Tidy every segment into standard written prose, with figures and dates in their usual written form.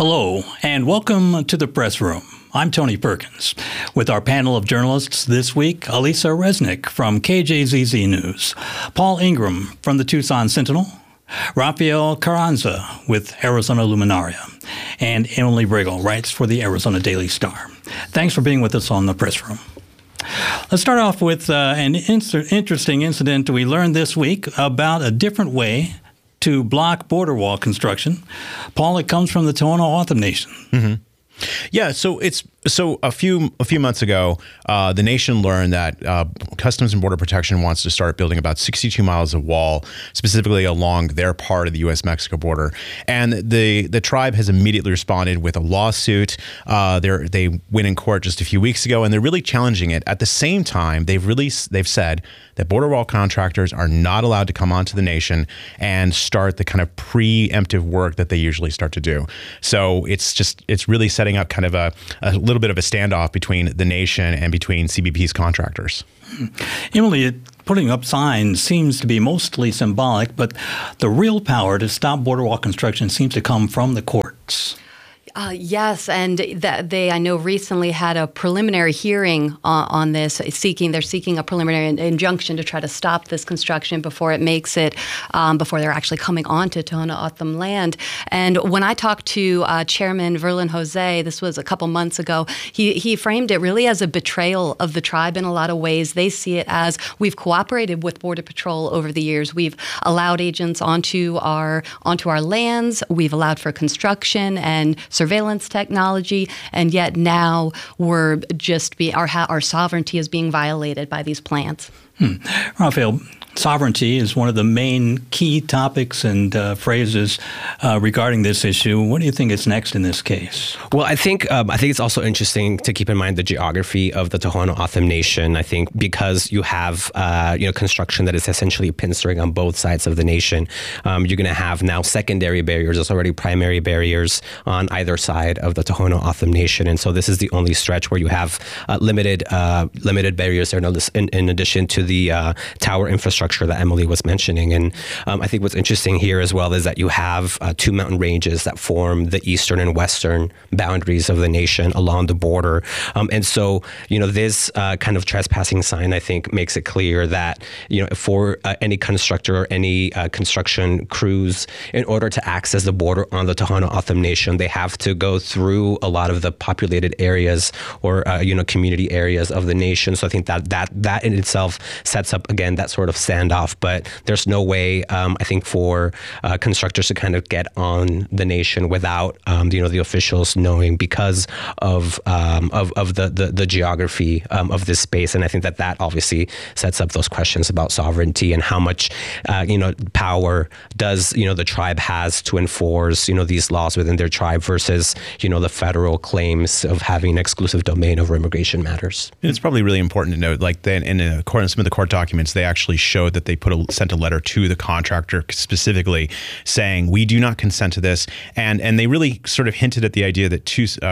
Hello, and welcome to the Press Room. I'm Tony Perkins. With our panel of journalists this week, Alisa Resnick from KJZZ News, Paul Ingram from the Tucson Sentinel, Rafael Carranza with Arizona Luminaria, and Emily Briggle writes for the Arizona Daily Star. Thanks for being with us on the Press Room. Let's start off with an interesting incident we learned this week about a different way to block border wall construction. Paul, it comes from the Tohono O'odham Nation. Mm-hmm. Yeah, so a few months ago, the nation learned that Customs and Border Protection wants to start building about 62 miles of wall, specifically along their part of the U.S.-Mexico border. And the tribe has immediately responded with a lawsuit. They went in court just a few weeks ago, and they're really challenging it. At the same time, they've said that border wall contractors are not allowed to come onto the nation and start the kind of preemptive work that they usually start to do. So it's really setting up kind of a little bit of a standoff between the nation and between CBP's contractors. Emily, putting up signs seems to be mostly symbolic, but the real power to stop border wall construction seems to come from the courts. Yes, and they, I know, recently had a preliminary hearing on this. They're seeking a preliminary injunction to try to stop this construction before it makes it, before they're actually coming onto Tohono O'odham land. And when I talked to Chairman Verlin Jose, this was a couple months ago, he framed it really as a betrayal of the tribe in a lot of ways. They see it as we've cooperated with Border Patrol over the years. We've allowed agents onto our lands. We've allowed for construction and surveillance technology, and yet now we're just our sovereignty is being violated by these plants. Rafael, sovereignty is one of the main key topics and phrases regarding this issue. What do you think is next in this case? Well, I think it's also interesting to keep in mind the geography of the Tohono O'odham Nation. I think because you have construction that is essentially pinstering on both sides of the nation, you're going to have now secondary barriers. There's already primary barriers on either side of the Tohono O'odham Nation, and so this is the only stretch where you have limited barriers there. In addition to the tower infrastructure that Emily was mentioning. And I think what's interesting here as well is that you have two mountain ranges that form the eastern and western boundaries of the nation along the border. And so, this kind of trespassing sign, I think, makes it clear that, for any constructor or any construction crews, in order to access the border on the Tohono O'odham Nation, they have to go through a lot of the populated areas or, community areas of the nation. So I think that in itself sets up, again, that sort of standoff. But there's no way, I think, for constructors to kind of get on the nation without, the officials knowing because of the geography of this space. And I think that obviously sets up those questions about sovereignty and how much, power does, the tribe has to enforce, these laws within their tribe versus, the federal claims of having exclusive domain over immigration matters. It's probably really important to note, like, then in some of the court documents, they actually showed that they sent a letter to the contractor specifically saying, we do not consent to this. And they really sort of hinted at the idea that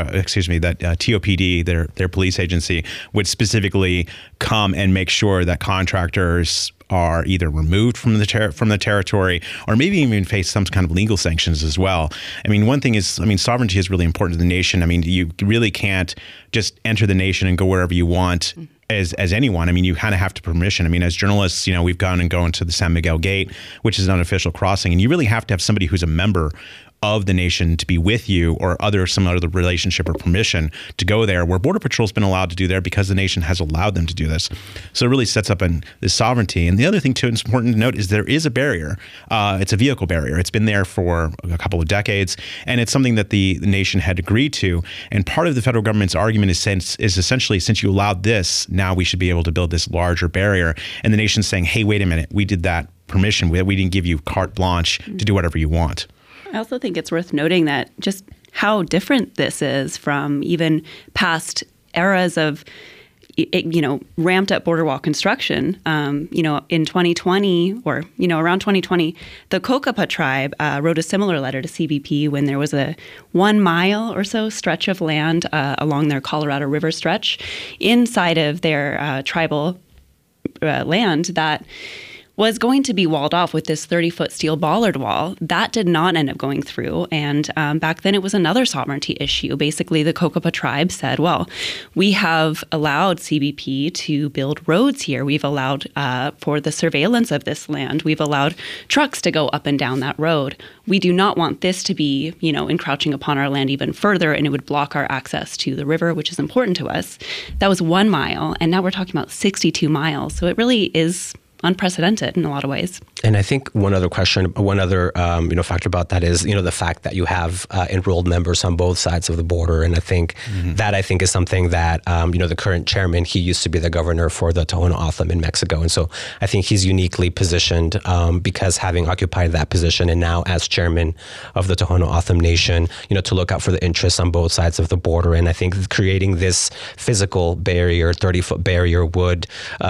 TOPD, their police agency, would specifically come and make sure that contractors are either removed from the territory or maybe even face some kind of legal sanctions as well. I mean, one thing is, sovereignty is really important to the nation. I mean, you really can't just enter the nation and go wherever you want as anyone. I mean, you kind of have to permission. I mean, as journalists, we've gone into the San Miguel Gate, which is an unofficial crossing, and you really have to have somebody who's a member of the nation to be with you or some other relationship or permission to go there, where Border Patrol's been allowed to do there because the nation has allowed them to do this. So it really sets up this sovereignty. And the other thing, too, it's important to note is there is a barrier. It's a vehicle barrier. It's been there for a couple of decades, and it's something that the nation had agreed to. And part of the federal government's argument is essentially, since you allowed this, now we should be able to build this larger barrier. And the nation's saying, hey, wait a minute, we did that permission. We didn't give you carte blanche to do whatever you want. I also think it's worth noting that just how different this is from even past eras of, ramped up border wall construction. In 2020 or, around 2020, the Kokapa tribe wrote a similar letter to CBP when there was a 1 mile or so stretch of land along their Colorado River stretch inside of their tribal land that was going to be walled off with this 30-foot steel bollard wall. That did not end up going through. And back then it was another sovereignty issue. Basically, the Kokopah tribe said, well, we have allowed CBP to build roads here. We've allowed for the surveillance of this land. We've allowed trucks to go up and down that road. We do not want this to be, encroaching upon our land even further, and it would block our access to the river, which is important to us. That was 1 mile, and now we're talking about 62 miles. So it really is unprecedented in a lot of ways. And I think one other factor about that is, the fact that you have enrolled members on both sides of the border. And I think that is something that, the current chairman, he used to be the governor for the Tohono O'odham in Mexico. And so I think he's uniquely positioned because having occupied that position and now as chairman of the Tohono O'odham Nation, to look out for the interests on both sides of the border. And I think creating this physical barrier, 30-foot barrier would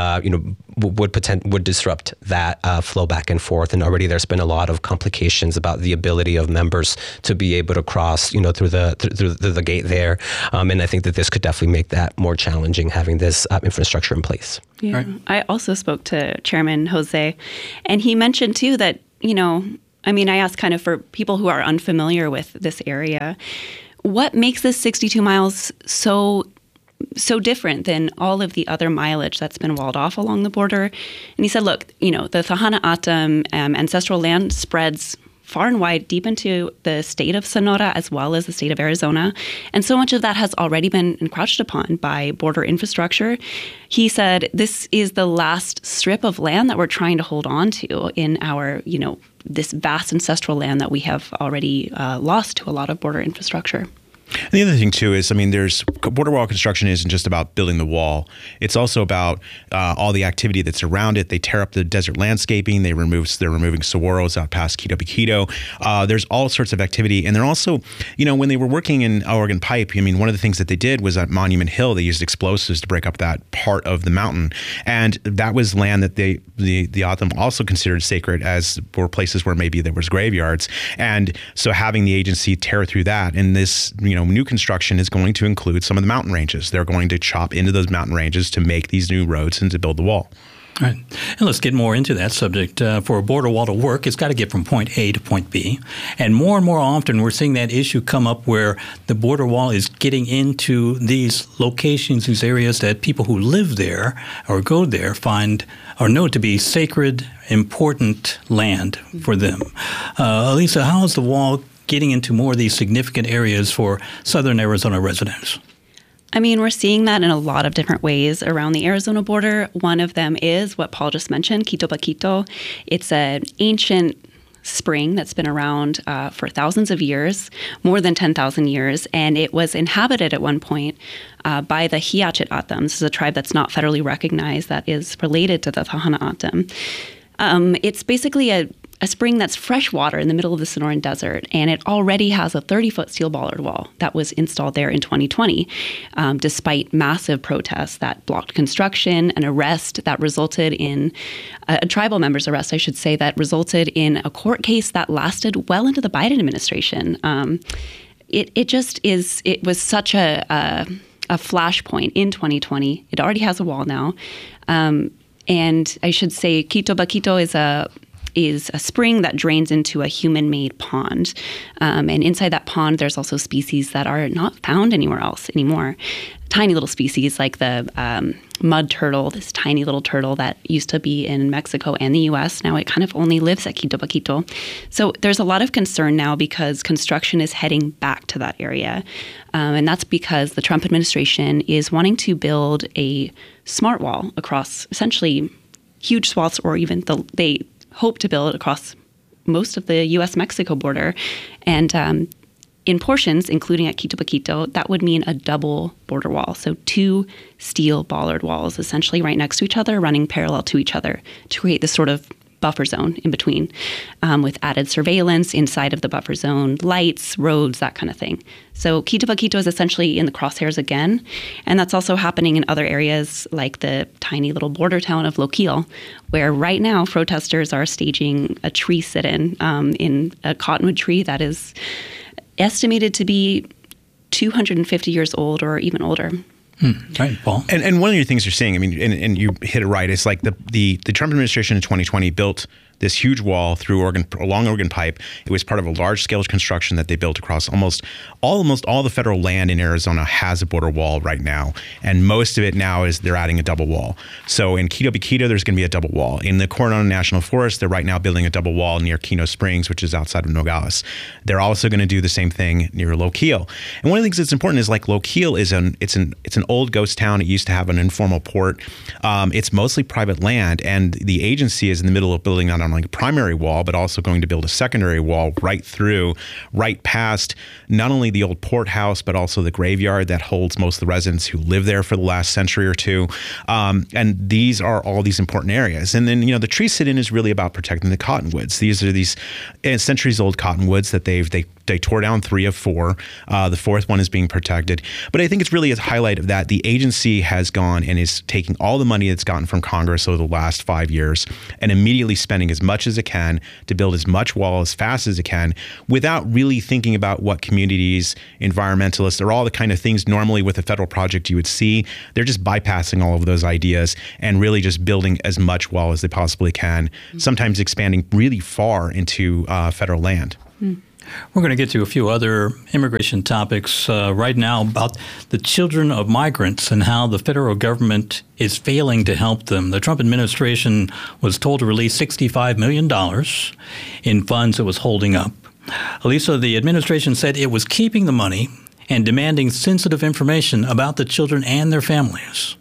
disrupt that flow back and forth. And already there's been a lot of complications about the ability of members to be able to cross, through the gate there. And I think that this could definitely make that more challenging, having this infrastructure in place. Yeah. Right. I also spoke to Chairman Jose, and he mentioned too that, I asked kind of for people who are unfamiliar with this area, what makes this 62 miles so different than all of the other mileage that's been walled off along the border? And he said, look, the Tohono O'odham ancestral land spreads far and wide deep into the state of Sonora as well as the state of Arizona. And so much of that has already been encroached upon by border infrastructure. He said, this is the last strip of land that we're trying to hold on to in our, this vast ancestral land that we have already lost to a lot of border infrastructure. And the other thing too is, there's border wall construction isn't just about building the wall. It's also about all the activity that's around it. They tear up the desert landscaping. They're removing saguaros out past Quito Piquito. There's all sorts of activity, and they're also, when they were working in Oregon Pipe, one of the things that they did was at Monument Hill, they used explosives to break up that part of the mountain, and that was land that the O'odham also considered sacred, as were places where maybe there was graveyards, and so having the agency tear through that, and this, new construction is going to include some of the mountain ranges. They're going to chop into those mountain ranges to make these new roads and to build the wall. All right. And let's get more into that subject. For a border wall to work, it's got to get from point A to point B. And more often, we're seeing that issue come up where the border wall is getting into these locations, these areas that people who live there or go there find or know to be sacred, important land for them. Elisa, how is the wall getting into more of these significant areas for southern Arizona residents? We're seeing that in a lot of different ways around the Arizona border. One of them is what Paul just mentioned, Quito Piquito. It's an ancient spring that's been around for thousands of years, more than 10,000 years, and it was inhabited at one point by the Hiachit O'odham. This is a tribe that's not federally recognized that is related to the Tohono O'odham. It's basically a spring that's fresh water in the middle of the Sonoran Desert, and it already has a 30-foot steel bollard wall that was installed there in 2020, despite massive protests that blocked construction, an arrest that resulted in a tribal member's arrest, I should say, that resulted in a court case that lasted well into the Biden administration. It was such a flashpoint in 2020. It already has a wall now, and I should say Quito Piquito is a spring that drains into a human-made pond. And inside that pond, there's also species that are not found anywhere else anymore. Tiny little species like the mud turtle, this tiny little turtle that used to be in Mexico and the U.S. Now it kind of only lives at Quito Piquito. So there's a lot of concern now because construction is heading back to that area. And that's because the Trump administration is wanting to build a smart wall across essentially huge swaths, or even they hope to build across most of the U.S.-Mexico border. And in portions, including at Quito Piquito, that would mean a double border wall. So 2 steel bollard walls essentially right next to each other, running parallel to each other to create this sort of buffer zone in between, with added surveillance inside of the buffer zone, lights, roads, that kind of thing. So Quito Piquito is essentially in the crosshairs again, and that's also happening in other areas like the tiny little border town of Loquil, where right now protesters are staging a tree sit-in in a cottonwood tree that is estimated to be 250 years old or even older. Right, Paul. And one of the things you're seeing, I mean, and you hit it right, it's like the Trump administration in 2020 built this huge wall along Oregon Pipe. It was part of a large-scale construction that they built across almost all the federal land in Arizona has a border wall right now, and most of it now is they're adding a double wall. So in Quito Quito, there's going to be a double wall. In the Coronado National Forest, they're right now building a double wall near Kino Springs, which is outside of Nogales. They're also going to do the same thing near Loquillo. And one of the things that's important is like Loquillo is it's an old ghost town. It used to have an informal port. It's mostly private land, and the agency is in the middle of building not only a primary wall, but also going to build a secondary wall right past not only the old port house, but also the graveyard that holds most of the residents who lived there for the last century or two. And these are all these important areas. And then, the tree sit-in is really about protecting the cottonwoods. These are these centuries-old cottonwoods that they tore down 3 of 4. The 4th one is being protected. But I think it's really a highlight of that. The agency has gone and is taking all the money it's gotten from Congress over the last 5 years and immediately spending as much as it can to build as much wall as fast as it can without really thinking about what communities, environmentalists, or all the kind of things normally with a federal project you would see. They're just bypassing all of those ideas and really just building as much wall as they possibly can, sometimes expanding really far into federal land. We're going to get to a few other immigration topics right now about the children of migrants and how the federal government is failing to help them. The Trump administration was told to release $65 million in funds it was holding up. Elisa, the administration said it was keeping the money and demanding sensitive information about the children and their families.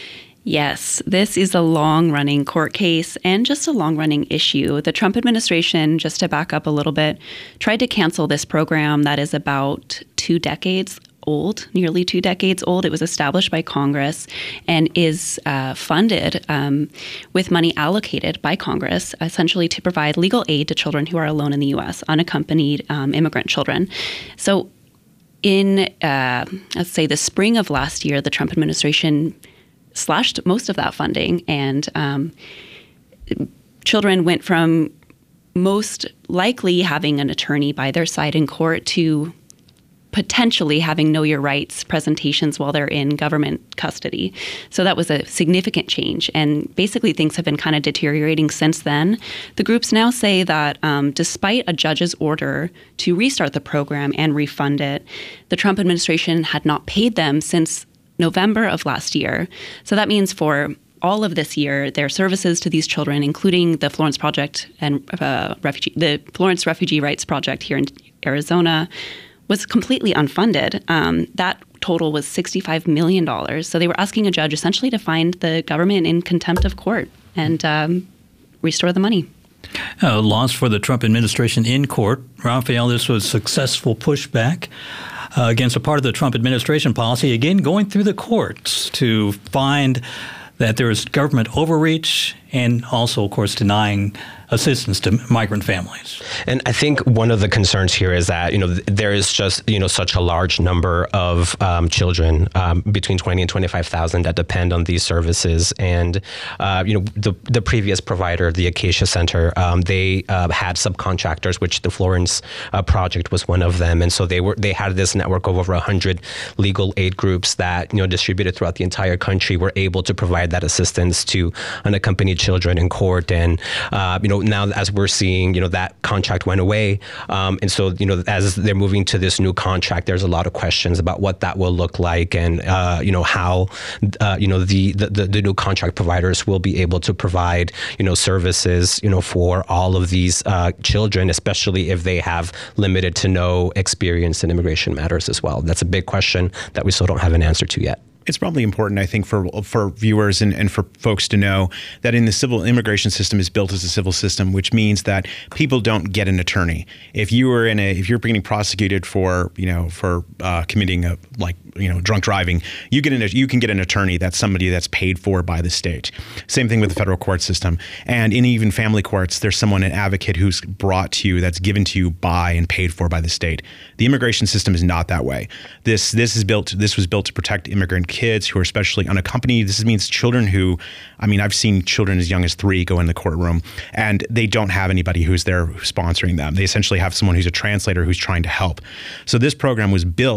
Yes, this is a long-running court case and just a long-running issue. The Trump administration, just to back up a little bit, tried to cancel this program that is about 2 decades old, nearly 2 decades old. It was established by Congress and is funded with money allocated by Congress, essentially to provide legal aid to children who are alone in the U.S., unaccompanied immigrant children. So in, let's say, the spring of last year, the Trump administration slashed most of that funding, and children went from most likely having an attorney by their side in court to potentially having Know Your Rights presentations while they're in government custody. So that was a significant change. And basically things have been kind of deteriorating since then. The groups now say that despite a judge's order to restart the program and refund it, the Trump administration had not paid them since November of last year. So that means for all of this year, their services to these children, including the Florence Project and the Florence Refugee Rights Project here in Arizona, was completely unfunded. That total was $65 million. So they were asking a judge essentially to find the government in contempt of court and restore the money. Loss for the Trump administration in court. Raphael, this was successful pushback against a part of the Trump administration policy, again going through the courts to find that there is government overreach and also, of course, denying assistance to migrant families. And I think one of the concerns here is that, there is just, such a large number of children, between 20 and 25,000 that depend on these services. And, the previous provider, the Acacia Center, they had subcontractors, which the Florence Project was one of them. And so they had this network of over 100 legal aid groups that, distributed throughout the entire country, were able to provide that assistance to unaccompanied children in court. And, now as we're seeing, that contract went away. And so, as they're moving to this new contract, there's a lot of questions about what that will look like and, how, the new contract providers will be able to provide, services, for all of these children, especially if they have limited to no experience in immigration matters as well. That's a big question that we still don't have an answer to yet. It's probably important, I think, for viewers and for folks to know that in the civil immigration system is built as a civil system, which means that people don't get an attorney. If you're being prosecuted for committing drunk driving, you can get an attorney that's somebody that's paid for by the state. Same thing with the federal court system, and in even family courts, there's an advocate who's brought to you, that's given to you by and paid for by the state. The immigration system is not that way. This was built to protect immigrant kids who are especially unaccompanied. This means children who, I've seen children as young as 3 go in the courtroom and they don't have anybody who's there sponsoring them. They essentially have someone who's a translator who's trying to help. So this program was built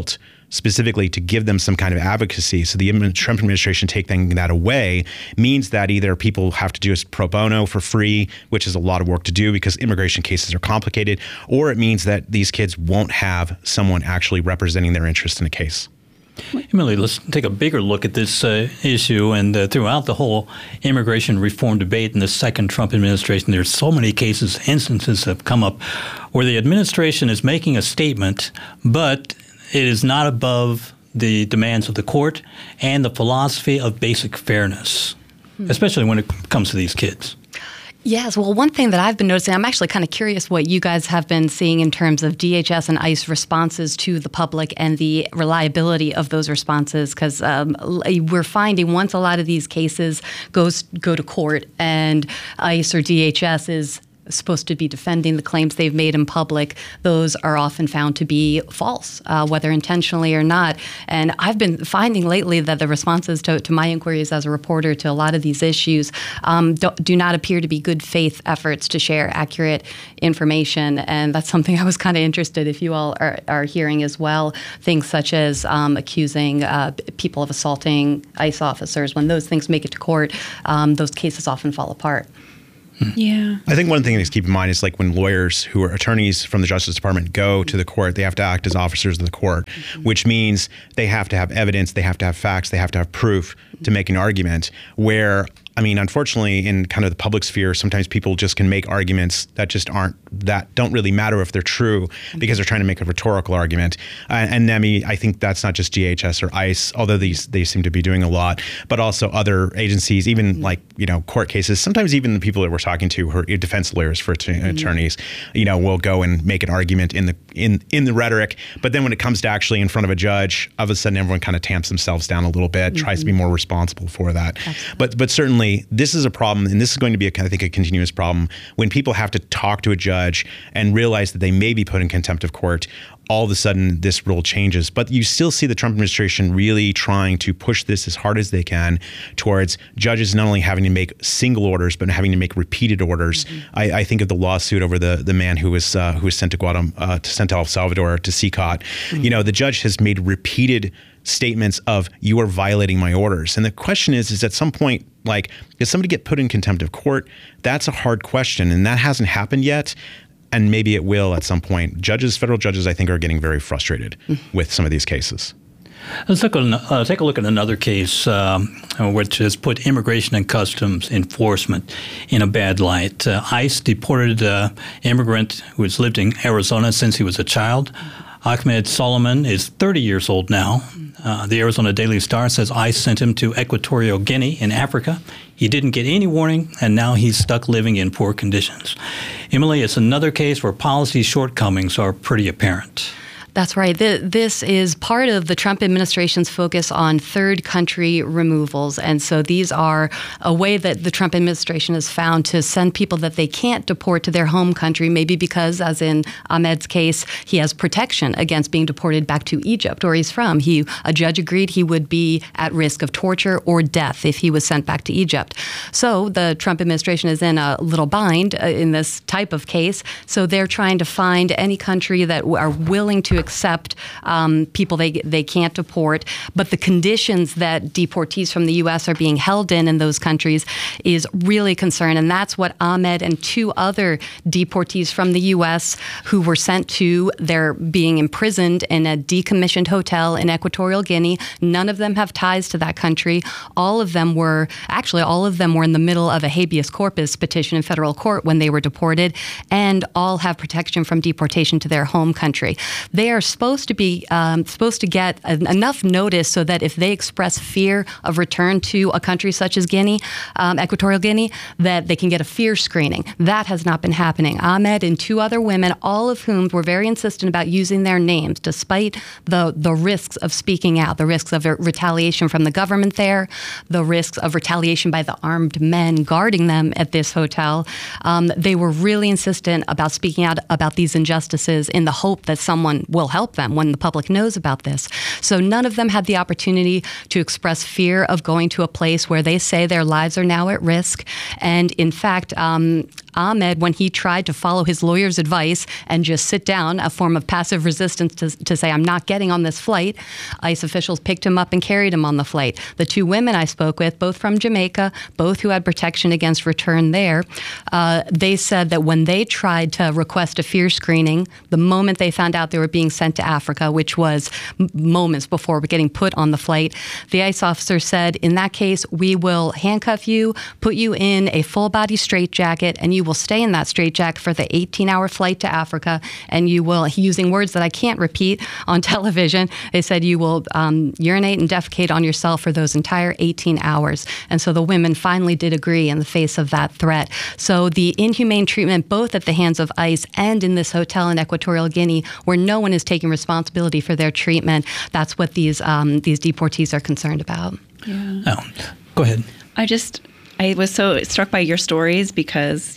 specifically to give them some kind of advocacy. So the Trump administration taking that away means that either people have to do it pro bono for free, which is a lot of work to do because immigration cases are complicated, or it means that these kids won't have someone actually representing their interest in a case. Emily, let's take a bigger look at this issue. And throughout the whole immigration reform debate in the second Trump administration, there's so many instances have come up where the administration is making a statement, but it is not above the demands of the court and the philosophy of basic fairness, especially when it comes to these kids. Yes. Well, one thing that I've been noticing, I'm actually kind of curious what you guys have been seeing in terms of DHS and ICE responses to the public and the reliability of those responses, because we're finding once a lot of these cases go to court and ICE or DHS is supposed to be defending the claims they've made in public, those are often found to be false, whether intentionally or not. And I've been finding lately that the responses to my inquiries as a reporter to a lot of these issues do not appear to be good faith efforts to share accurate information. And that's something I was kind of interested if you all are hearing as well. Things such as accusing people of assaulting ICE officers. When those things make it to court, those cases often fall apart. Yeah. I think one thing to keep in mind is like when lawyers who are attorneys from the Justice Department go to the court, they have to act as officers of the court, which means they have to have evidence, they have to have facts, they have to have proof to make an argument where, I mean, unfortunately, in kind of the public sphere, sometimes people just can make arguments that just don't really matter if they're true because they're trying to make a rhetorical argument. And I mean, I think that's not just DHS or ICE, although they seem to be doing a lot, but also other agencies, even like, court cases. Sometimes even the people that we're talking to who are defense lawyers for attorneys, will go and make an argument in the rhetoric. But then when it comes to actually in front of a judge, all of a sudden everyone kind of tamps themselves down a little bit, tries to be more responsible for that. But certainly this is a problem, and this is going to be, I think, a continuous problem when people have to talk to a judge and realize that they may be put in contempt of court. All of a sudden, this rule changes. But you still see the Trump administration really trying to push this as hard as they can towards judges not only having to make single orders, but having to make repeated orders. I think of the lawsuit over the man who was sent to sent to El Salvador to CCOT. The judge has made repeated statements of, you are violating my orders. And the question is at some point, like, does somebody get put in contempt of court? That's a hard question, and that hasn't happened yet. And maybe it will at some point. Federal judges, I think, are getting very frustrated with some of these cases. Let's take a look at another case which has put Immigration and Customs Enforcement in a bad light. ICE deported an immigrant who has lived in Arizona since he was a child. Ahmed Solomon is 30 years old now. The Arizona Daily Star says ICE sent him to Equatorial Guinea in Africa. He didn't get any warning, and now he's stuck living in poor conditions. Emily, it's another case where policy shortcomings are pretty apparent. That's right. This is part of the Trump administration's focus on third country removals. And so these are a way that the Trump administration has found to send people that they can't deport to their home country, maybe because, as in Ahmed's case, he has protection against being deported back to Egypt, where he's from. A judge agreed he would be at risk of torture or death if he was sent back to Egypt. So the Trump administration is in a little bind in this type of case. So they're trying to find any country that are willing to accept people they can't deport, but the conditions that deportees from the U.S. are being held in those countries is really concerning. And that's what Ahmed and two other deportees from the U.S. who were sent to, they're being imprisoned in a decommissioned hotel in Equatorial Guinea. None of them have ties to that country. All of them were in the middle of a habeas corpus petition in federal court when they were deported, and all have protection from deportation to their home country. They are supposed to get enough notice so that if they express fear of return to a country such as Guinea, Equatorial Guinea, that they can get a fear screening. That has not been happening. Ahmed and two other women, all of whom were very insistent about using their names, despite the risks of speaking out, the risks of retaliation from the government there, the risks of retaliation by the armed men guarding them at this hotel. They were really insistent about speaking out about these injustices in the hope that someone will help them when the public knows about this. So none of them had the opportunity to express fear of going to a place where they say their lives are now at risk. And in fact, Ahmed, when he tried to follow his lawyer's advice and just sit down, a form of passive resistance to say, I'm not getting on this flight, ICE officials picked him up and carried him on the flight. The two women I spoke with, both from Jamaica, both who had protection against return there, they said that when they tried to request a fear screening, the moment they found out they were being sent to Africa, which was moments before getting put on the flight, the ICE officer said, in that case, we will handcuff you, put you in a full-body straitjacket, and you will stay in that straitjacket for the 18-hour flight to Africa, and you will, using words that I can't repeat on television, they said you will urinate and defecate on yourself for those entire 18 hours. And so the women finally did agree in the face of that threat. So the inhumane treatment, both at the hands of ICE and in this hotel in Equatorial Guinea, where no one is taking responsibility for their treatment, that's what these deportees are concerned about. Yeah. Oh, go ahead. I was so struck by your stories because,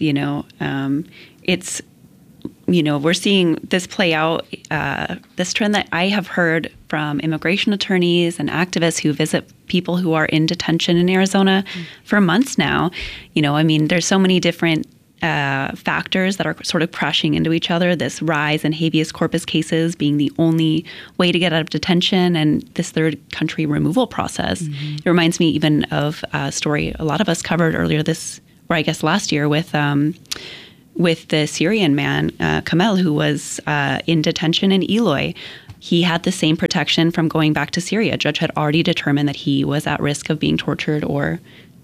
it's, we're seeing this play out, this trend that I have heard from immigration attorneys and activists who visit people who are in detention in Arizona for months now. There's so many different factors that are sort of crashing into each other, this rise in habeas corpus cases being the only way to get out of detention, and this third country removal process. Mm-hmm. It reminds me even of a story a lot of us covered earlier last year with the Syrian man, Kamel, who was in detention in Eloy. He had the same protection from going back to Syria. A judge had already determined that he was at risk of being tortured or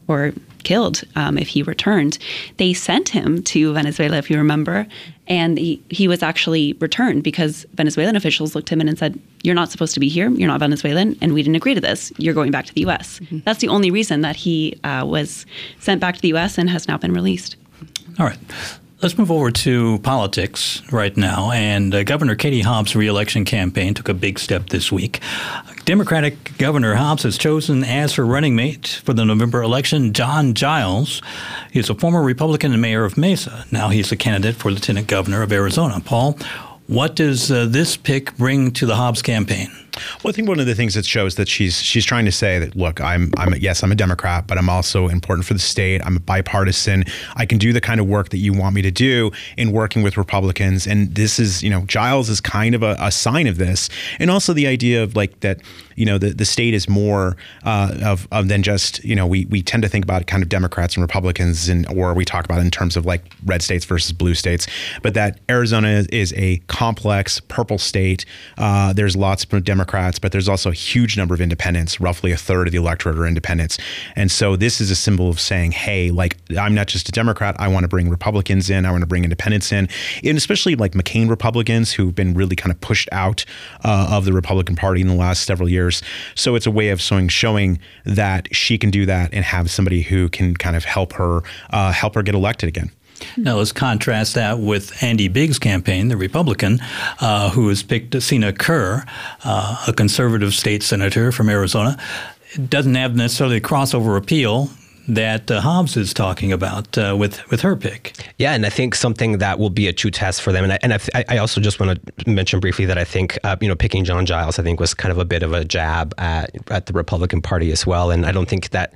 killed if he returned. They sent him to Venezuela, if you remember, and he was actually returned because Venezuelan officials looked him in and said, you're not supposed to be here, you're not Venezuelan, and we didn't agree to this. You're going back to the U.S. Mm-hmm. That's the only reason that he was sent back to the U.S. and has now been released. All right. Let's move over to politics right now. And Governor Katie Hobbs' re-election campaign took a big step this week. Democratic Governor Hobbs has chosen as her running mate for the November election John Giles. He's a former Republican and mayor of Mesa. Now he's a candidate for lieutenant governor of Arizona. Paul, what does this pick bring to the Hobbs campaign? Well, I think one of the things that shows that she's trying to say that, look, I'm a Democrat, but I'm also important for the state. I'm a bipartisan. I can do the kind of work that you want me to do in working with Republicans. And this is, Giles is kind of a sign of this. And also the idea of like that, the state is more of than just, we tend to think about kind of Democrats and Republicans or we talk about it in terms of like red states versus blue states, but that Arizona is a complex purple state. There's lots of Democrats, but there's also a huge number of independents. Roughly a third of the electorate are independents. And so this is a symbol of saying, hey, like, I'm not just a Democrat. I want to bring Republicans in. I want to bring independents in. And especially like McCain Republicans who've been really kind of pushed out of the Republican Party in the last several years. So it's a way of showing that she can do that and have somebody who can kind of help her get elected again. Now, let's contrast that with Andy Biggs' campaign, the Republican, who has picked Sina Kerr, a conservative state senator from Arizona. It doesn't have necessarily a crossover appeal that Hobbs is talking about with her pick. Yeah, and I think something that will be a true test for them. And I also just want to mention briefly that I think picking John Giles I think was kind of a bit of a jab at the Republican Party as well. And I don't think that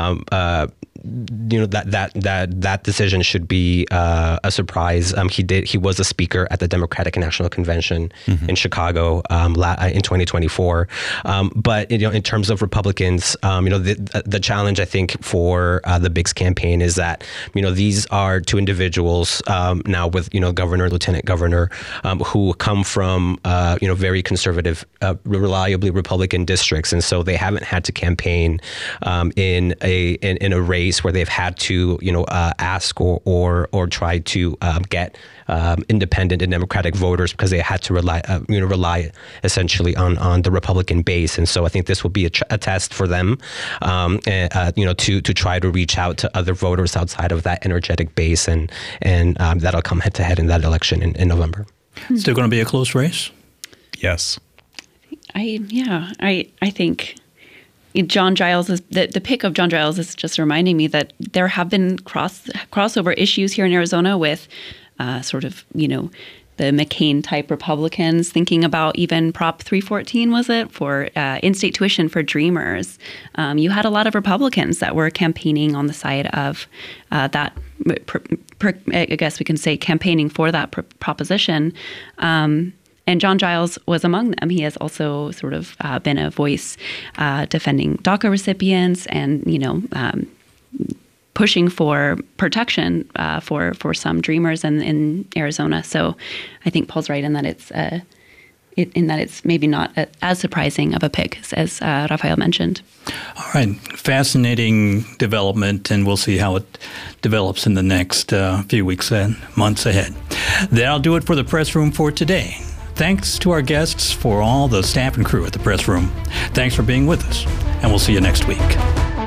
that decision should be a surprise. He was a speaker at the Democratic National Convention in Chicago in 2024. But in terms of Republicans, the challenge I think for the Biggs campaign is that these are two individuals now with governor, lieutenant governor, who come from very conservative, reliably Republican districts, and so they haven't had to campaign in a race where they've had to ask or try to get independent and Democratic voters because they had to rely essentially on the Republican base. And so I think this will be a test for them to try to reach out to other voters outside of that energetic base, and that'll come head to head in that election in November. Still going to be a close race? Yes. I think John Giles is the pick of John Giles is just reminding me that there have been crossover issues here in Arizona with McCain-type Republicans, thinking about even Prop 314, was it, for in-state tuition for Dreamers. You had a lot of Republicans that were campaigning on the side of that, I guess we can say campaigning for that proposition. And John Giles was among them. He has also sort of been a voice defending DACA recipients and, pushing for protection for some Dreamers in Arizona. So I think Paul's right in that it's maybe not as surprising of a pick as Rafael mentioned. All right. Fascinating development, and we'll see how it develops in the next few weeks and months ahead. That'll do it for the Press Room for today. Thanks to our guests, for all the staff and crew at the Press Room. Thanks for being with us, and we'll see you next week.